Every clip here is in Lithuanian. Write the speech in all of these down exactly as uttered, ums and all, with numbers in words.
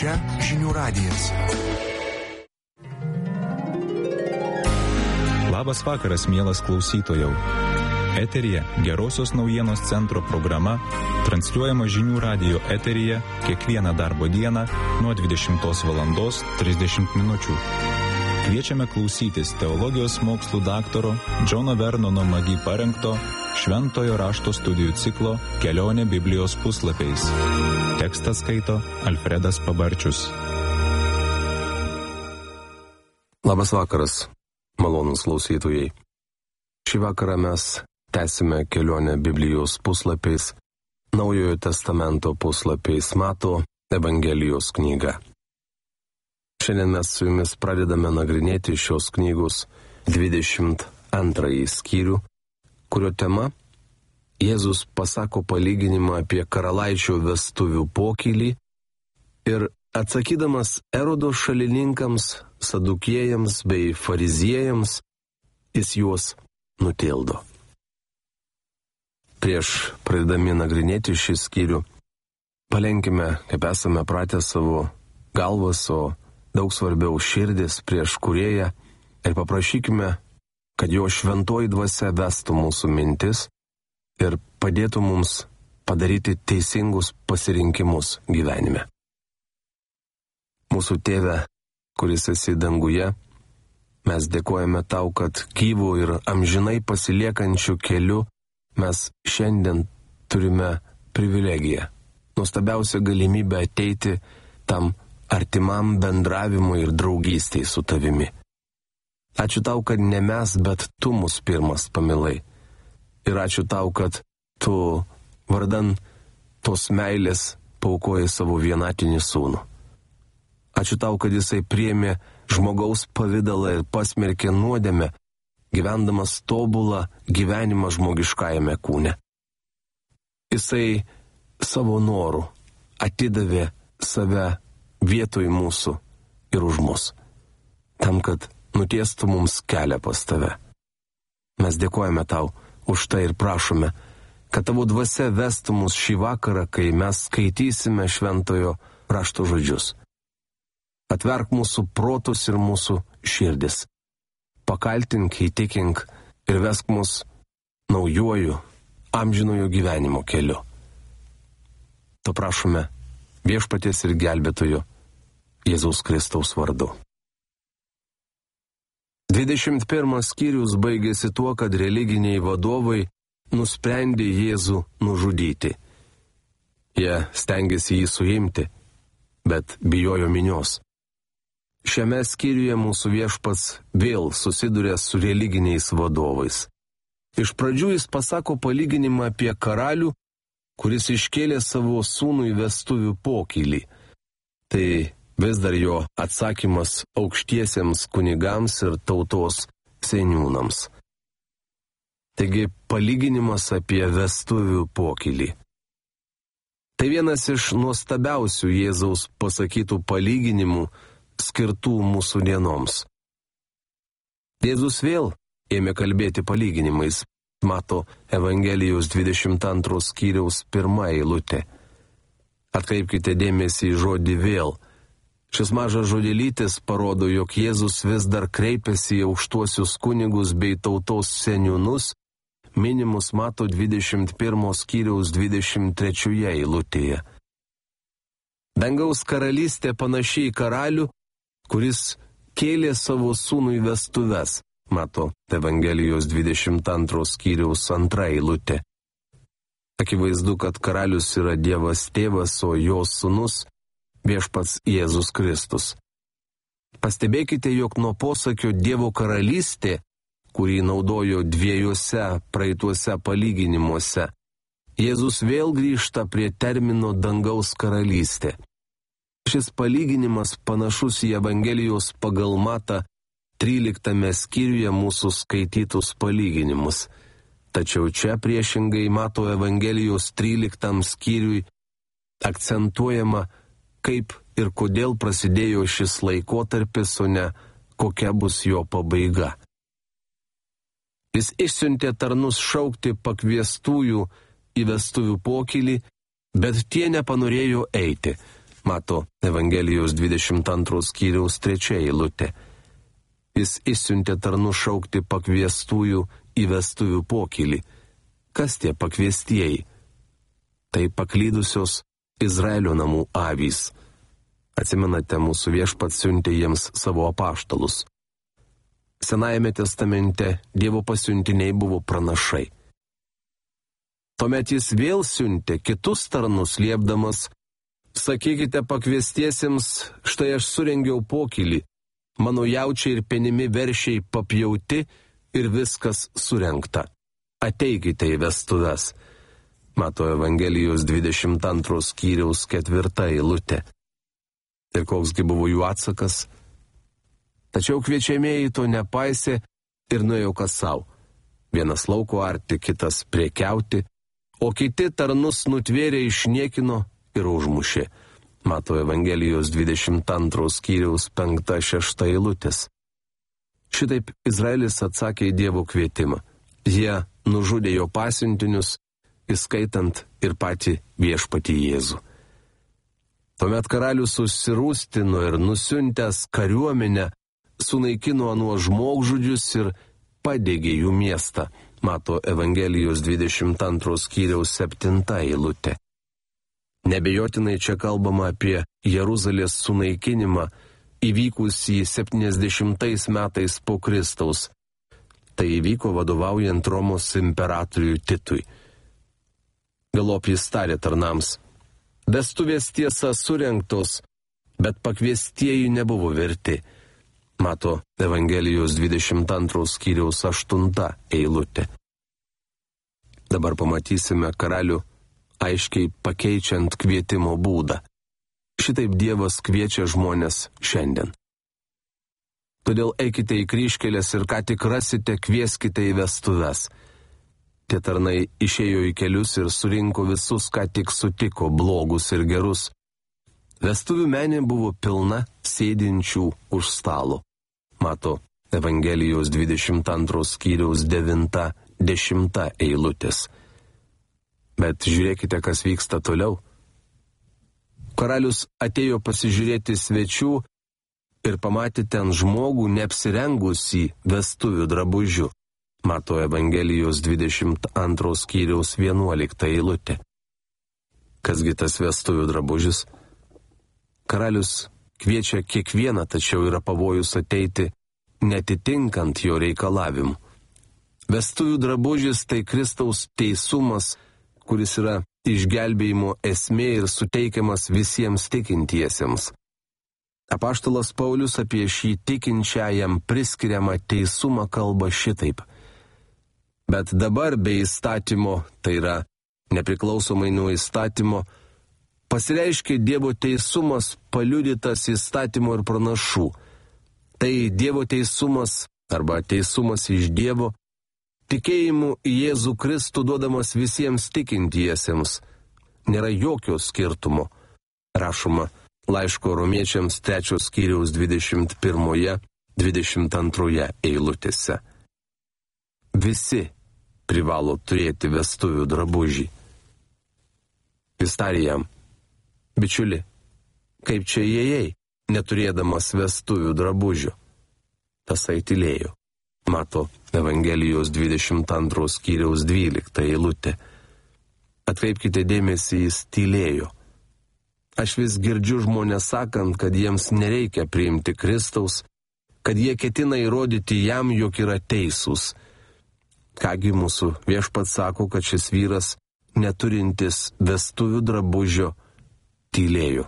Čia žinių radijas. Labas vakaras, mielas klausytojau. Eteryje Gerosios naujienos centro programa, transliuojama žinių radijo eteryje kiekvieną darbo dieną nuo dvidešimtos valandos trisdešimt minučių. Kviečiame klausytis teologijos mokslų daktaro Džono Vernono Magi parengto Šventojo rašto studijų ciklo Kelionė Biblijos puslapiais. Tekstą skaito Alfredas Pabarčius. Labas vakaras, malonūs klausytojai. Šį vakarą mes tęsime kelionę Biblijos puslapiais, Naujojo testamento puslapiais, Mato Evangelijos knygą. Šiandien mes su jumis pradedame nagrinėti šios knygos dvidešimt antrąjį skyrių, kurio tema Jėzus pasako palyginimą apie karalaičio vestuvių pokylį ir atsakydamas Erodo šalininkams, sadukiejams bei fariziejams, jis juos nutildo. Prieš pradedami nagrinėti šį skyrių, palenkime, kaip esame pratę, savo galvas, o daug svarbiau širdis prieš Kūrėją ir paprašykime, kad jo šventoji dvasia vestų mūsų mintis ir padėtų mums padaryti teisingus pasirinkimus gyvenime. Mūsų Tėve, kuris esi danguje, mes dėkojame tau, kad gyvų ir amžinai pasiliekančių keliu mes šiandien turime privilegiją, nuostabiausią galimybę ateiti tam artimam bendravimui ir draugystei su tavimi. Ačiū tau, kad ne mes, bet tu mus pirmas pamilai. Ir ačiū tau, kad tu vardan tos meilės paaukoji savo vienatinį sūnų. Ačiū tau, kad jisai priėmė žmogaus pavidalą ir pasmerkė nuodėmę, gyvendamas tobulą gyvenimą žmogiškajame kūne. Jisai savo norų atidavė save vietoj mūsų ir už mus, tam, kad nutiestų mums kelią pas tave. Mes dėkojame tau už tai ir prašome, kad tavo dvasia vestų mus šį vakarą, kai mes skaitysime šventojo rašto žodžius. Atverk mūsų protus ir mūsų širdis. Pakaltink, įtikink ir vesk mus naujuoju, amžinojo gyvenimo keliu. To prašome viešpaties ir gelbėtojo Jėzaus Kristaus vardu. dvidešimt pirmas skyrius baigėsi tuo, kad religiniai vadovai nusprendė Jėzų nužudyti. Jie stengėsi jį suimti, bet bijojo minios. Šiame skyriuje mūsų viešpats vėl susiduria su religiniais vadovais. Iš pradžių jis pasako palyginimą apie karalių, kuris iškėlė savo sūnų į vestuvių pokylį. Tai vis dar jo atsakymas aukštiesiems kunigams ir tautos seniūnams. Taigi palyginimas apie vestuvių pokylį. Tai vienas iš nuostabiausių Jėzaus pasakytų palyginimų skirtų mūsų dienoms. Jėzus vėl ėmė kalbėti palyginimais. Mato Evangelijos dvidešimt antro skyriaus pirma eilutė. Atkreipkite dėmesį į žodį vėl. Šis mažas žodelytis parodo, jog Jėzus vis dar kreipiasi į aukštuosius kunigus bei tautos seniūnus, minimus Mato dvidešimt pirmo skyriaus dvidešimt trečioje eilutėje. Dangaus karalystė panašiai į karalių, kuris kėlė savo sūnų į vestuves. Mato Evangelijos dvidešimt antro skyriaus antra eilutė. Akivaizdu, kad karalius yra Dievas tėvas, o jo sūnus viešpats Jėzus Kristus. Pastebėkite, jog nuo posakio Dievo karalystė, kurį naudojo dviejuose praeituose palyginimuose, Jėzus vėl grįžta prie termino dangaus karalystė. Šis palyginimas panašus į Evangelijos pagal Matą tryliktame skyriuje mūsų skaitytus palyginimus. Tačiau čia priešingai Mato Evangelijos tryliktam skyriui akcentuojama, kaip ir kodėl prasidėjo šis laikotarpis, o ne kokia bus jo pabaiga. Jis išsiuntė tarnus šaukti pakviestųjų į vestuvių pokylį, bet tie nepanorėjo eiti. Mato Evangelijos dvidešimt antro skyriaus trečia eilutė. Jis išsiuntė tarnus šaukti pakviestųjų į vestuvių pokylį. Kas tie pakviestieji? Tai paklydusios Izraelio namų avys. Atsimenate, mūsų viešpats siuntė jiems savo apaštalus. Senajame testamente Dievo pasiuntiniai buvo pranašai. Tuomet jis vėl siuntė kitus tarnus, liepdamas: sakykite pakviestiesiems, štai aš surengiau pokylį, mano jaučiai ir penimi veršiai papjauti ir viskas surengta. Ateikite į vestuves. Mato Evangelijos dvidešimt antro skyriaus ketvirta eilutė. Ir koksgi buvo jų atsakas? Tačiau kviečiamieji to nepaisė ir nuėjo kas savo. Vienas lauko arti, kitas prekiauti, o kiti tarnus nutvėrė, išniekino ir užmušė. Mato Evangelijos dvidešimt antro skyriaus penkta šešta eilutės. Šitaip Izraelis atsakė į Dievo kvietimą. Jie nužudė jo pasiuntinius, įskaitant ir patį viešpatį Jėzų. Tuomet karalius susirūstino ir nusiuntęs kariuomenę sunaikino anuo žmogžudžius ir padegė jų miestą. Mato Evangelijos dvidešimt antro skyriaus septinta eilutė. Nebejotinai čia kalbama apie Jeruzalės sunaikinimą įvykusį septyniasdešimtais metais po Kristaus. Tai įvyko vadovaujant Romos imperatoriui Titui. Galop jis tarė tarnams: vestuvės tiesa surengtos, bet pakviestieji nebuvo verti. Mato Evangelijos dvidešimt antro skyriaus aštunta eilutė. Dabar pamatysime karalių aiškiai pakeičiant kvietimo būdą. Šitaip Dievas kviečia žmonės šiandien. Todėl eikite į kryžkelės ir ką tik rasite, kvieskite į vestuves. Tie tarnai išėjo į kelius ir surinko visus, ką tik sutiko, blogus ir gerus. Vestuvių menė buvo pilna sėdinčių už stalo. Mato Evangelijos dvidešimt antro skyriaus devinta dešimta eilutės. Bet žiūrėkite, kas vyksta toliau. Karalius atėjo pasižiūrėti svečių ir pamatė ten žmogų neapsirengusį vestuvių drabužiu. Mato Evangelijos dvidešimt antro skyriaus vienuolikta eilutė. Kasgi tas vestuvių drabužis? Karalius kviečia kiekvieną, tačiau yra pavojus ateiti netitinkant jo reikalavimų. Vestuvių drabužis tai Kristaus teisumas, kuris yra išgelbėjimo esmė ir suteikiamas visiems tikintiesiems. Apaštalas Paulius apie šį tikinčiajam priskiriamą teisumą kalba šitaip. Bet dabar be įstatymo, tai yra nepriklausomai nuo įstatymo, pasireiškia Dievo teisumas paliudytas įstatymo ir pranašų. Tai Dievo teisumas arba teisumas iš Dievo, tikėjimu į Jėzų Kristų duodamas visiems tikintiesiems. Nėra jokio skirtumo. Rašoma laiško romiečiams trečios skyriaus dvidešimt pirmoje, dvidešimt antroje eilutėse. Visi privalo turėti vestuvių drabužį. Jis tarė jam: bičiuli, kaip čia įėjai, neturėdamas vestuvių drabužių? Tasai tylėjo. Mato Evangelijos dvidešimt antro skyriaus dvylikta eilutė. Atkreipkite dėmesį, jis tylėjo. Aš vis girdžiu žmonės sakant, kad jiems nereikia priimti Kristaus, kad jie ketina įrodyti jam, jog yra teisūs. Kągi mūsų viešpats sako, kad šis vyras, neturintis vestuvių drabužio, tylėjo.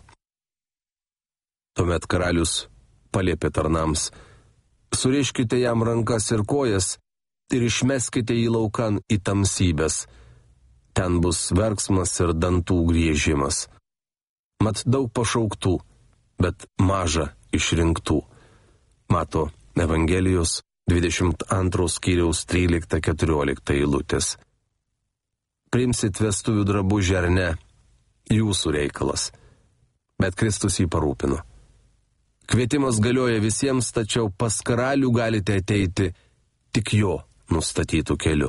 Tuomet karalius paliepė tarnams: suriškite jam rankas ir kojas ir išmeskite jį laukan į tamsybes. Ten bus verksmas ir dantų griežimas. Mat daug pašauktų, bet maža išrinktų. Mato Evangelijos dvidešimt antro skyriaus trylikta keturiolikta eilutės. Priimsit vestuvių drabužį ar ne, jūsų reikalas. Bet Kristus jį parūpino. Kvietimas galioja visiems, tačiau pas karalių galite ateiti tik jo nustatytų keliu.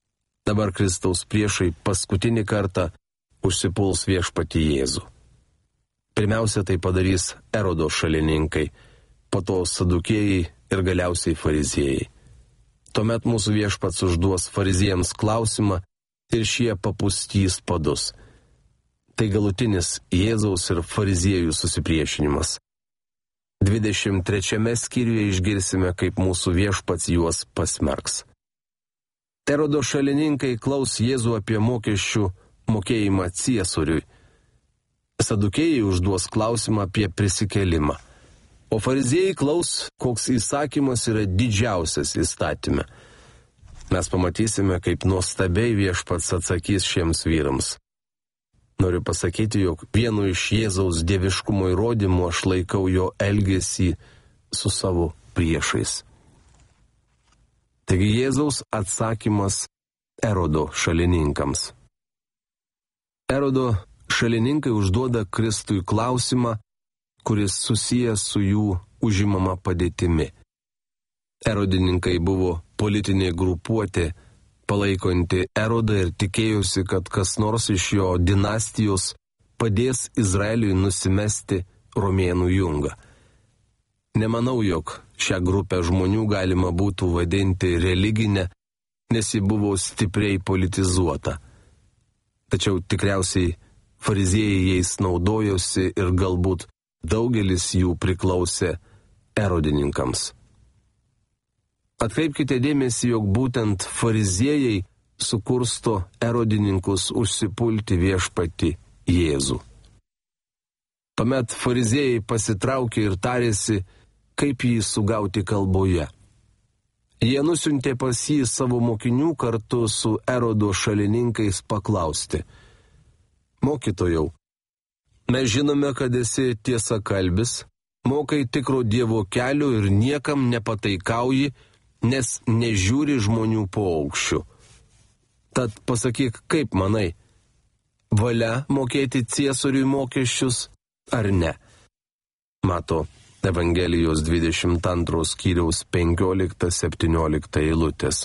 Dabar Kristaus priešai paskutinį kartą užsipuls viešpatį Jėzų. Pirmiausia, tai padarys Erodo šalininkai, po to sadukėjai ir galiausiai fariziejai. Tuomet mūsų Viešpats užduos fariziejams klausimą ir šie papustys padus. Tai galutinis Jėzaus ir fariziejų susipriešinimas. dvidešimt trečiame skyriuje išgirsime, kaip mūsų Viešpats juos pasmerks. Erodo šalininkai klaus Jėzų apie mokesčių mokėjimą ciesoriui. Sadukėjai užduos klausimą apie prisikėlimą. O fariziejai klaus, koks įsakymas yra didžiausias įstatyme. Mes pamatysime, kaip nuostabiai Viešpats atsakys šiems vyrams. Noriu pasakyti, jog vienu iš Jėzaus dieviškumo įrodymų aš laikau jo elgesį su savo priešais. Taigi Jėzaus atsakymas Erodo šalininkams. Erodo šalininkai užduoda Kristui klausimą, kuris susijęs su jų užimama padėtimi. Erodininkai buvo politinė grupuotė, palaikanti Erodą ir tikėjosi, kad kas nors iš jo dinastijos padės Izraeliui nusimesti romėnų jungą. Nemanau, jog šią grupę žmonių galima būtų vadinti religinę, nes ji buvo stipriai politizuota. Tačiau tikriausiai fariziejai jais naudojosi ir galbūt daugelis jų priklausė erodininkams. Atkreipkite dėmesį, jog būtent fariziejai sukursto erodininkus užsipulti Viešpatį Jėzų. Tuomet fariziejai pasitraukė ir tarėsi, kaip jį sugauti kalboje. Jie nusiuntė pas jį savo mokinių kartu su Erodo šalininkais paklausti: Mokytojau, mes žinome, kad esi tiesakalbis, mokai tikro Dievo kelio ir niekam nepataikauji, nes nežiūri žmonių paukščių. Tad pasakyk, kaip manai, valia mokėti ciesoriui mokesčius ar ne? Mato Evangelijos dvidešimt antros skyriaus penkiolikta septyniolikta eilutės.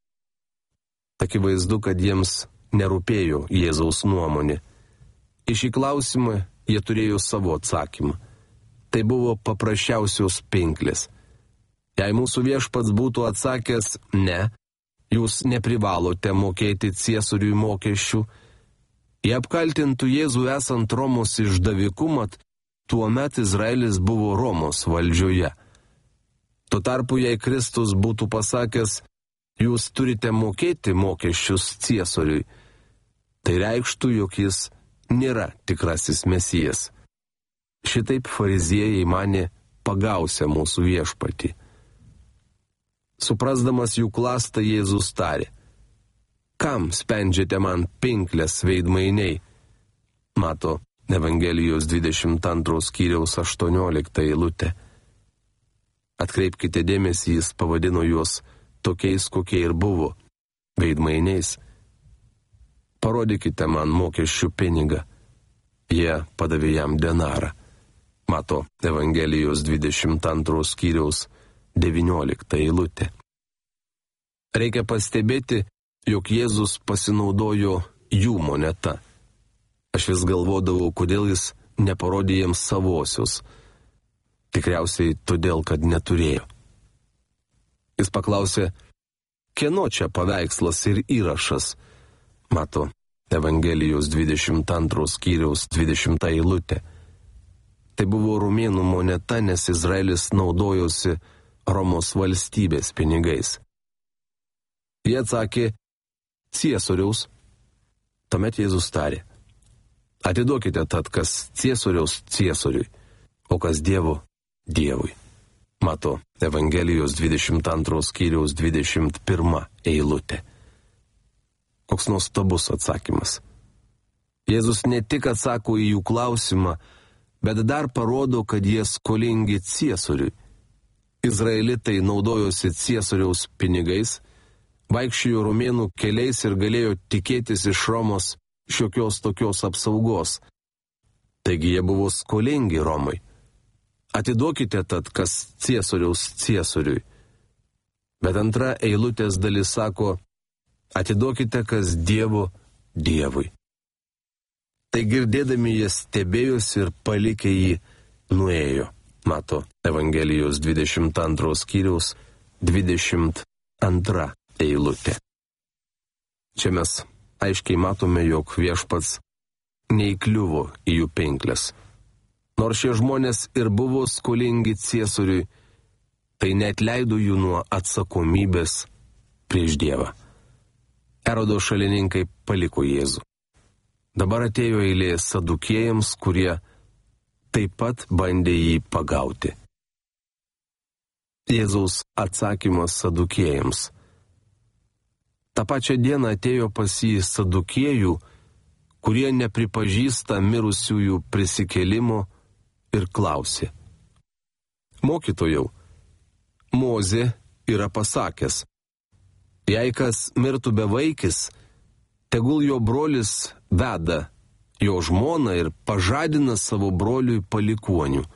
Akivaizdu, kad jiems nerūpėjo Jėzaus nuomonė. Į šį klausimą jie turėjo savo atsakymą. Tai buvo paprasčiausios pinklės. Jei mūsų Viešpats būtų atsakęs, ne, jūs neprivalote mokėti ciesoriui mokesčių, jie apkaltintų Jėzų esant Romos išdaviku, mat tuomet Izraelis buvo Romos valdžioje. Tuo tarpu, jei Kristus būtų pasakęs, jūs turite mokėti mokesčius ciesoriui, tai reikštų, jog jis nėra tikrasis Mesijas. Šitaip fariziejai manė pagausia mūsų Viešpatį. Suprasdamas jų klastą, Jėzus tarė: Kam spendžiate man pinklės veidmainiai? Mato Evangelijos dvidešimt antros skyriaus aštuoniolikta eilutė. Atkreipkite dėmesį, jis pavadino juos tokiais, kokie ir buvo, veidmainiais. Parodykite man mokesčių pinigą. Jie padavė jam denarą. Mato Evangelijos dvidešimt antros skyriaus devyniolikta eilutė. Reikia pastebėti, jog Jėzus pasinaudojo jų moneta. Aš vis galvodavau, kodėl jis neparodė jiems savosios. Tikriausiai todėl, kad neturėjo. Jis paklausė, kieno čia paveikslas ir įrašas? Mato Evangelijos dvidešimt antros skyriaus dvidešimta eilutė. Tai buvo romėnų moneta, nes Izraelis naudojosi Romos valstybės pinigais. Jie atsakė, ciesoriaus. Tuomet Jėzus tarė: Atiduokite tad, kas ciesoriaus ciesoriui, o kas Dievo Dievui. Mato Evangelijos dvidešimt antros skyriaus dvidešimt pirma eilutė. Koks nuostabus atsakymas. Jėzus ne tik atsako į jų klausimą, bet dar parodo, kad jie skolingi ciesoriui. Izraelitai naudojosi ciesoriaus pinigais, vaikščiojo romėnų keliais ir galėjo tikėtis iš Romos šiokios tokios apsaugos. Taigi jie buvo skolingi Romai. Atiduokite tad, kas ciesoriaus ciesoriui. Bet antra eilutės dalis sako, atiduokite kas Dievo Dievui. Tai girdėdami jie stebėjosi ir palikę jį nuėjo. Mato Evangelijos dvidešimt antros skyriaus dvidešimt antra eilutė. Čia mes aiškiai matome, jog viešpats neįkliuvo į jų pinklės. Nors šie žmonės ir buvo skolingi Ciesoriui, tai neatleido jų nuo atsakomybės prieš Dievą. Erodo šalininkai paliko Jėzų. Dabar atėjo eilė sadukėjams, kurie taip pat bandė jį pagauti. Jėzaus atsakymas sadukėjams. Ta pačia diena atėjo pas jį sadukėjų, kurie nepripažįsta mirusiųjų prisikėlimo ir klausė. Mokytojau, Mozė yra pasakęs, jei kas mirtų bevaikis, tegul jo brolis veda jo žmoną ir pažadina savo broliui palikuonių.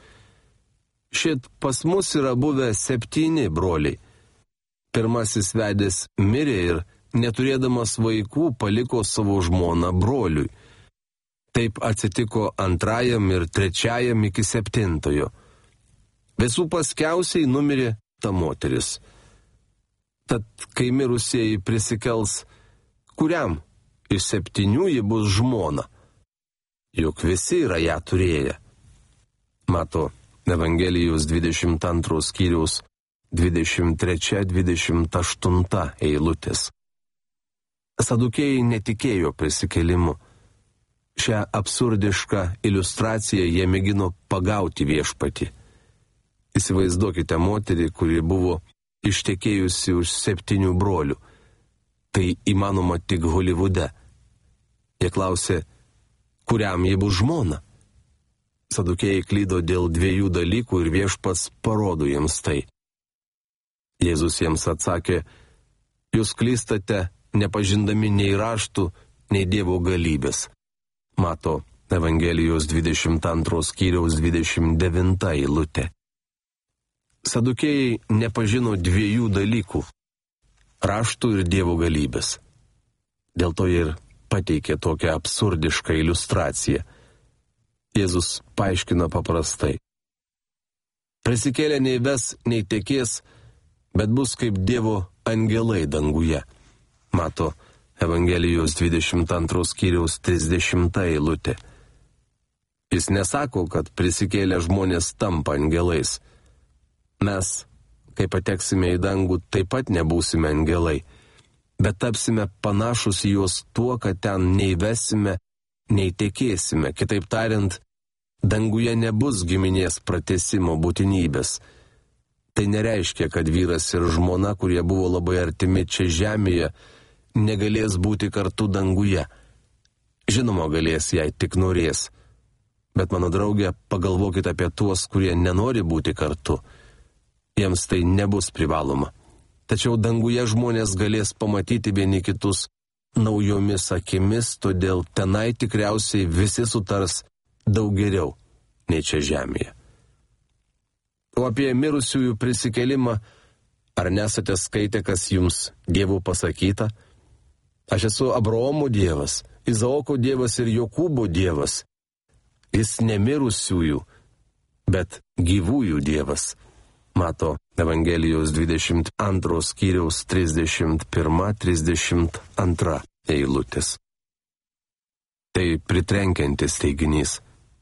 Šit pas mus yra buvę septyni broliai. Pirmasis vedęs mirė ir neturėdamas vaikų paliko savo žmoną broliui. Taip atsitiko antrajam ir trečiajam iki septintojo. Visų paskiausiai numirė ta moteris. Tad, kai mirusieji prisikels, kuriam iš septynių ji bus žmona? Juk visi yra ją turėję. Mato Evangelijos dvidešimt antros skyriaus dvidešimt trečia dvidešimt aštunta eilutės. Sadukėjai netikėjo prisikėlimu. Šią absurdišką iliustraciją jie mėgino pagauti viešpatį. Įsivaizduokite moterį, kuri buvo ištekėjusi už septynių brolių. Tai įmanoma tik Holivude. Jie klausė, kuriam ji bus žmona? Sadukėjai klydo dėl dviejų dalykų ir viešpats parodo jiems tai. Jėzus jiems atsakė, jūs klystate, nepažindami nei raštų, nei Dievo galybės. Mato Evangelijos dvidešimt antros skyriaus dvidešimt devinta eilutė. Sadukėjai nepažino dviejų dalykų – raštų ir Dievo galybės. Dėl to ir pateikė tokią absurdišką iliustraciją. Jėzus paaiškina paprastai. Prisikėlė nei ves, nei tekės, bet bus kaip Dievo angelai danguje. Mato Evangelijos dvidešimt antros skyriaus trisdešimta eilutė. Jis nesako, kad prisikėlę žmonės tampa angelais. Mes, kai pateksime į dangų, taip pat nebūsime angelai, bet tapsime panašus į juos tuo, kad ten nei vesime, nei tekėsime. Kitaip tariant, danguje nebus giminės pratęsimo būtinybės. Tai nereiškia, kad vyras ir žmona, kurie buvo labai artimi čia žemėje, negalės būti kartu danguje. Žinoma, galės, jei tik norės. Bet, mano draugė, pagalvokite apie tuos, kurie nenori būti kartu. Jiems tai nebus privaloma. Tačiau danguje žmonės galės pamatyti vieni kitus naujomis akimis, todėl tenai tikriausiai visi sutars daug geriau nei čia žemėje. O apie mirusiųjų prisikėlimą, ar nesate skaitę, kas jums Dievo pasakyta? Aš esu Abraomo Dievas, Izaoko Dievas ir Jokūbo Dievas. Jis ne mirusiųjų, bet gyvųjų Dievas. Mato Evangelijos dvidešimt antros skyriaus trisdešimt pirma trisdešimt antra eilutės. Tai pritrenkiantis teiginys.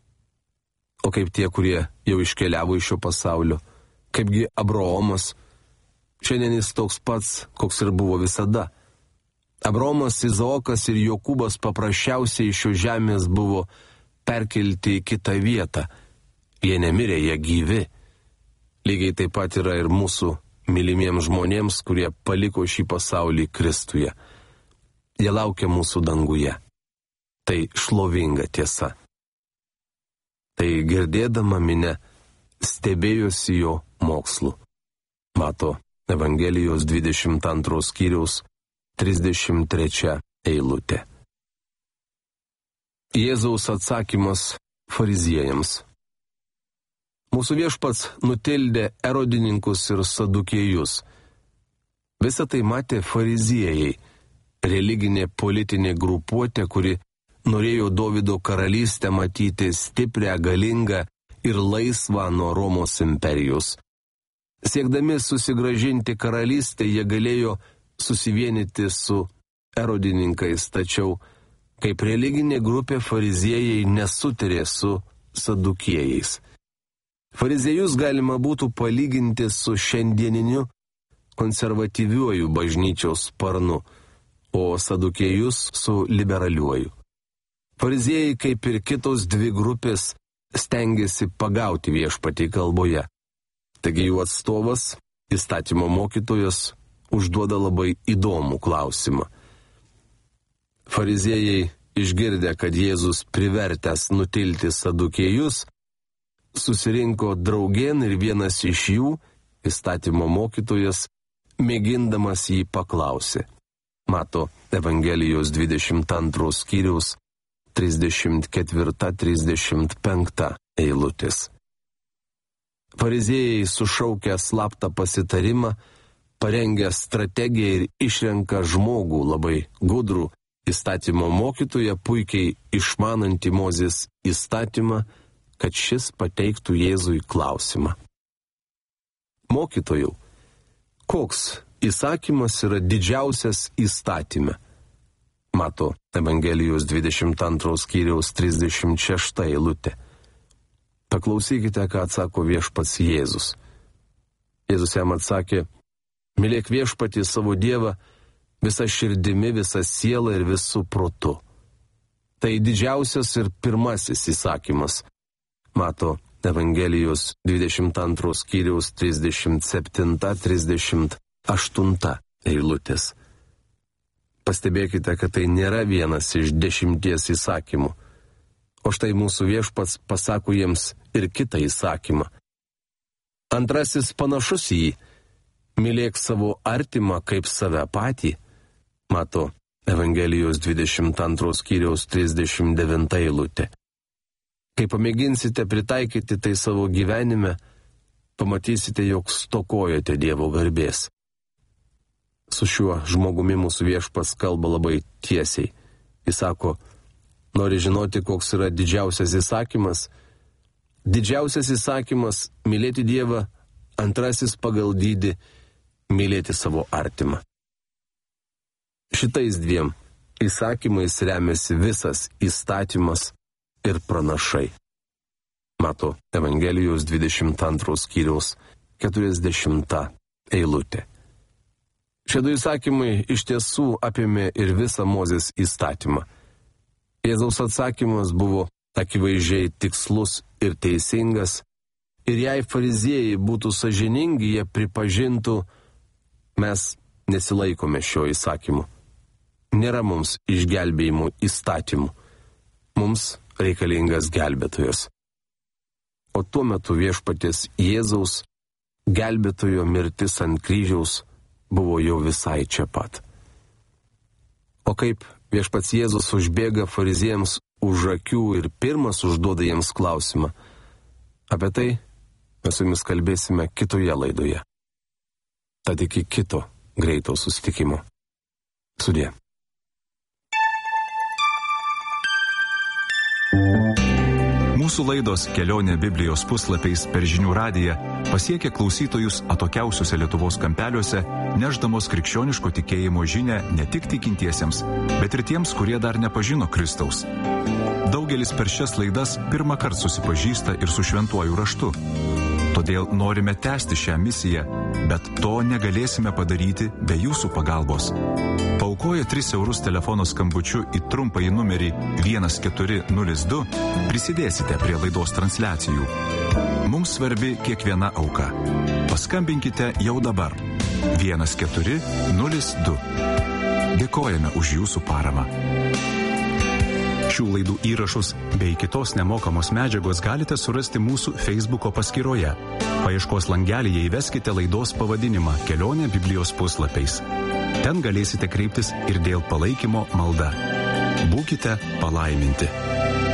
O kaip tie, kurie jau iškeliavo iš šio pasaulio, kaipgi Abraomas, šiandien jis toks pats, koks ir buvo visada. Abraomas, Izaokas ir Jokūbas paprasčiausiai iš šios žemės buvo perkelti į kitą vietą. Jie nemirė, jie gyvi. Lygiai taip pat yra ir mūsų mylimiems žmonėms, kurie paliko šį pasaulį Kristuje. Jie laukia mūsų danguje. Tai šlovinga tiesa. Tai girdėdama minia stebėjosi jo mokslu. Mato Evangelijos dvidešimt antros skyriaus trisdešimt trečia eilutė. Jėzaus atsakymas fariziejams. Mūsų viešpats nutildė erodininkus ir sadukėjus. Visą tai matė fariziejai, religinė politinė grupuotė, kuri norėjo Dovydo karalystę matyti stiprią, galingą ir laisvą nuo Romos imperijos. Siekdami susigrąžinti karalystę, jie galėjo susivienyti su erodininkais, tačiau kaip religinė grupė fariziejai nesutarė su sadukiejais. Fariziejus galima būtų palyginti su šiandieniniu konservatyviuoju bažnyčios sparnu, o sadukiejus su liberaliuoju. Fariziejai, kaip ir kitos dvi grupės, stengiasi pagauti viešpatį kalboje. Taigi jų atstovas, įstatymo mokytojas, užduoda labai įdomų klausimą. Fariziejai, išgirdę, kad Jėzus privertęs nutilti sadukiejus, susirinko draugėn ir vienas iš jų, įstatymo mokytojas, mėgindamas jį paklausė. Mato Evangelijos dvidešimt antros skyriaus trisdešimt ketvirta trisdešimt penkta eilutės. Fariziejai sušaukia slaptą pasitarimą, parengia strategiją ir išrenka žmogų labai gudrų įstatymo mokytoją, puikiai išmanantį Mozės įstatymą, kad šis pateiktų Jėzui klausimą. Mokytojau, koks įsakymas yra didžiausias įstatyme? Mato Evangelijos dvidešimt antros skyriaus trisdešimt šešta eilutė. Paklausykite, ką atsako viešpats Jėzus. Jėzus jam atsakė, mylėk viešpatį savo Dievą visą širdimi, visą sielą ir visų protu. Tai didžiausias ir pirmasis įsakymas. Mato Evangelijos dvidešimt antros skyriaus trisdešimt septinta trisdešimt aštunta eilutės. Pastebėkite, kad tai nėra vienas iš dešimties įsakymų. O štai mūsų viešpats pasako jiems ir kitą įsakymą. Antrasis panašus į jį. Mylėk savo artimą kaip save patį. Mato Evangelijos dvidešimt antros skyriaus trisdešimt devinta eilutė. Kai pamėginsite pritaikyti tai savo gyvenime, pamatysite, jog stokojate Dievo garbės. Su šiuo žmogumi mūsų viešpats kalba labai tiesiai. Jis sako, nori žinoti, koks yra didžiausias įsakymas? Didžiausias įsakymas – mylėti Dievą, antrasis pagal dydį – mylėti savo artimą. Šitais dviem įsakymais remiasi visas įstatymas ir pranašai. Mato Evangelijos dvidešimt antros skyriaus keturiasdešimta eilutė. Šie du įsakymai iš tiesų apėmė ir visą Mozės įstatymą. Jėzaus atsakymas buvo akivaizdžiai tikslus ir teisingas, ir jei fariziejai būtų sąžiningi, jie pripažintų, mes nesilaikome šio įsakymu. Nėra mums išgelbėjimų įstatymų. Mums reikalingas gelbėtojas. O tuo metu viešpaties Jėzaus gelbėtojo mirtis ant kryžiaus buvo jau visai čia pat. O kaip viešpats Jėzus užbėga fariziejams už akių ir pirmas užduoda jiems klausimą, apie tai mes su jumis kalbėsime kitoje laidoje. Tad iki kito greito susitikimo. Sudie. Mūsų laidos Kelionė Biblijos puslapiais per žinių radiją pasiekia klausytojus atokiausiuose Lietuvos kampeliuose, nešdamos krikščioniško tikėjimo žinią ne tik tikintiesiems, bet ir tiems, kurie dar nepažino Kristaus. Daugelis per šias laidas pirmą kartą susipažįsta ir su šventuoju raštu. Todėl norime tęsti šią misiją, bet to negalėsime padaryti be jūsų pagalbos. Paaukoję tris eurus telefono skambučiu į trumpąjį numerį vienas keturi nulis du prisidėsite prie laidos transliacijų. Mums svarbi kiekviena auka. Paskambinkite jau dabar. vienas keturi nulis du. Dėkojame už jūsų paramą. Šių laidų įrašus bei kitos nemokamos medžiagos galite surasti mūsų Facebooko paskyroje. Paieškos langelyje įveskite laidos pavadinimą Kelionė Biblijos puslapiais. Ten galėsite kreiptis ir dėl palaikymo malda. Būkite palaiminti.